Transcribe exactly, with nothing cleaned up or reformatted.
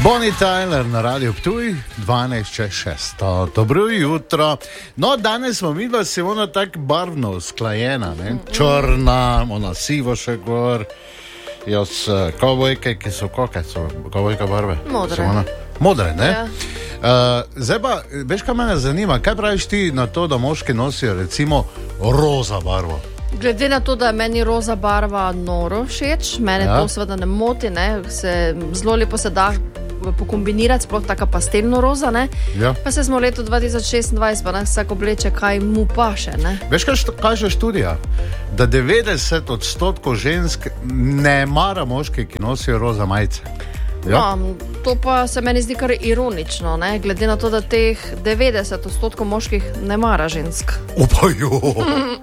Bonnie Tyler na Radio Ptuj, dvanajst čez šest. Dobro jutro. No, danes smo mi dva se ona tako barvno usklajena, ne? Črna, ona sivo še gor. Jaz kovojke, ki so koke, so kovojka barve. Modre. Modre, ne? Ja. Uh, zdaj pa, veš, kaj mene zanima, kaj praviš ti na to, da moški nosijo recimo roza barvo? Glede na to, da je meni roza barva noro všeč, mene ja. To seveda ne moti, ne? Se, zelo lepo se da pokombinirati, sploh taka pastelno roza, ne? Ja. Pa se smo v letu dva tisoč šestindvajset, pa nas vsak obleče, kaj mu paše, ne? Veš, kaj kaže študija? Da devetdeset odstotkov žensk ne mara moški, ki nosijo roza majice. Ja. No, to pa se meni zdi kar ironično, ne? Glede na to, da teh devetdeset odstotkov moških ne mara žensk. Upajo!